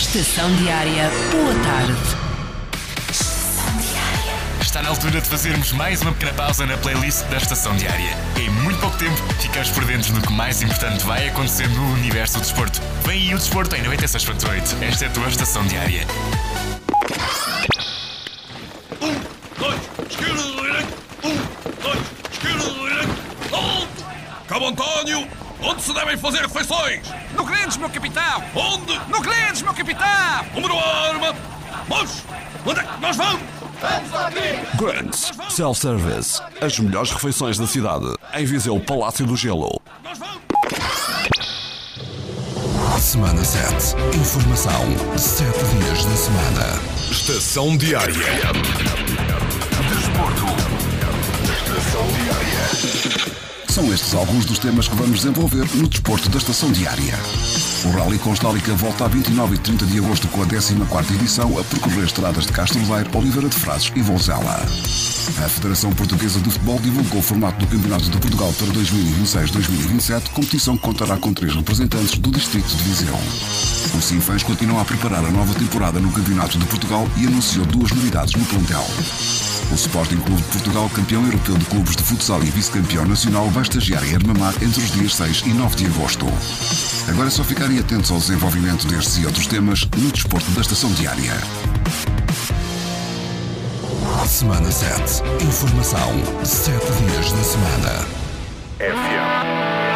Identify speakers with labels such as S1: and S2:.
S1: Estação Diária, boa tarde.
S2: Está na altura de fazermos mais uma pequena pausa na playlist da Estação Diária. Em muito pouco tempo, ficamos por dentro do que mais importante vai acontecer no universo do desporto. Vem aí o desporto em 96.8. Esta é a tua Estação Diária.
S3: 1, 2, esquerda, direita. 1, 2, esquerda, direita. Alto! Cabo António, onde se devem fazer refeições?
S4: No Grandes, meu capitão!
S3: Onde?
S4: No Grandes, meu capitão!
S3: Número arma! Vamos! Onde é que nós vamos?
S5: Grants Self-Service. As melhores refeições da cidade. Em Viseu, Palácio do Gelo.
S3: Nós vamos!
S5: Semana 7. Informação 7 dias da semana.
S6: Estação Diária. Desporto. Estação Diária.
S7: São estes alguns dos temas que vamos desenvolver no desporto da Estação Diária. O Rally Constálica volta a 29 e 30 de agosto com a 14ª edição a percorrer estradas de Castro Daire, Oliveira de Frades e Vouzela. A Federação Portuguesa de Futebol divulgou o formato do Campeonato de Portugal para 2026-2027, competição que contará com 3 representantes do Distrito de Viseu. O Sinfãs continua a preparar a nova temporada no Campeonato de Portugal e anunciou 2 novidades no plantel. O Sporting Clube de Portugal, campeão europeu de clubes de futsal e vice-campeão nacional, vai estagiar em Armamar entre os dias 6 e 9 de agosto. Agora é só ficarem atentos ao desenvolvimento destes e outros temas no desporto da Estação Diária.
S5: Semana 7. Informação 7 dias da semana.
S6: FM.